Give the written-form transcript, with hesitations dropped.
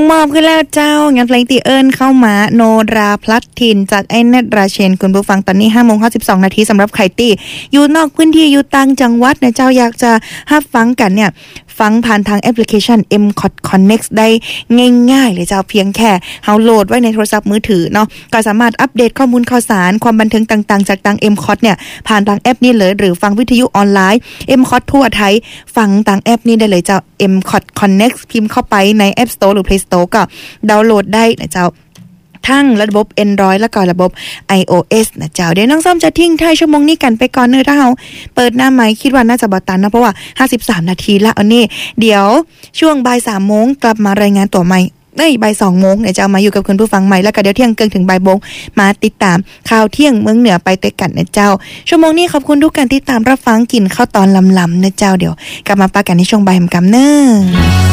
มอบขึ้นแล้วเจ้างานเพลงตีเอิญเข้ามาโนราพลัดถิ่นจากไอ้เนตราเชนคุณผู้ฟังตอนนี้ 5:52 นาทีสำหรับใครที่อยู่นอกพื้นที่อยู่ต่างจังหวัดนะเจ้าอยากจะรับฟังกันเนี่ยฟังผ่านทางแอปพลิเคชัน M-KOT Connect ได้ง่ายๆเลยเจ้าเพียงแค่เฮาโหลดไว้ในโทรศัพท์มือถือเนาะก็สามารถอัปเดตข้อมูลข่าวสารความบันเทิงต่างๆจากทาง M-KOT เนี่ยผ่านทางแอปนี้เลยหรือฟังวิทยุออนไลน์ M-KOT ทั่วไทยฟังทางแอปนี้ได้เลยเจ้า M-KOT Connect พิมพ์เข้าไปใน App Store หรือ Play Store ก็ดาวน์โหลดได้นะเจ้าทั้งระบบ Android แล้วก็ระบบ iOS นะเจ้าเดี๋ยวน้องส้มจะทิ้งท้ายชั่วโมงนี้กันไปก่อนเนอะถ้าเฮาเปิดหน้าไมค์คิดว่าน่าจะบ่ตันนะเพราะว่า53นาทีละอันนี้เดี๋ยวช่วงบ่าย 3 โมงกลับมารายงานตัวใหม่บ่าย 2 โมงเนี่ยจะมาอยู่กับคุณผู้ฟังใหม่แล้วก็เดี๋ยวเที่ยงเกินถึงบ่ายโมงมาติดตามข่าวเที่ยงเมืองเหนือไปด้วยกันนะเจ้าชั่วโมงนี้ขอบคุณทุกการติดตามรับฟังกินข้าวตอนลำๆนะเจ้าเดี๋ยวกลับมาปะกันในช่วงบ่ายกำเนอะ